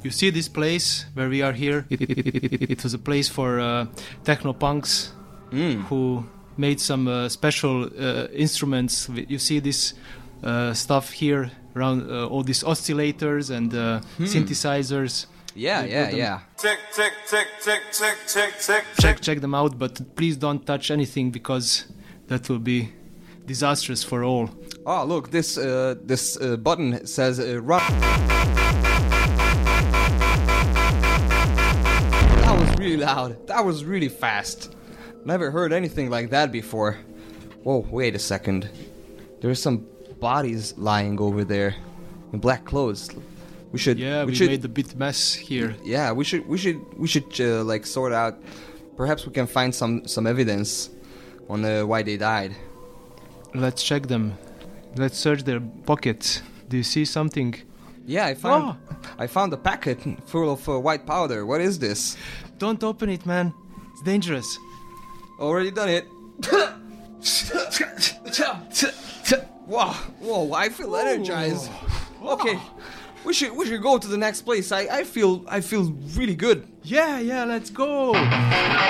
You see this place where we are here? It was a place for techno punks who made some special instruments. You see this stuff here around all these oscillators and synthesizers. Yeah. Check them out, but please don't touch anything because that will be disastrous for all. Oh, look, this button says run. That was really loud. That was really fast. Never heard anything like that before. Whoa, wait a second. There's some bodies lying over there in black clothes. We should made a bit mess here. Yeah, we should like sort out. Perhaps we can find some evidence on why they died. Let's check them. Let's search their pockets. Do you see something? Yeah, I found a packet full of white powder. What is this? Don't open it, man. It's dangerous. Already done it. Whoa! I feel energized. Okay, we should go to the next place. I feel really good. Yeah, let's go.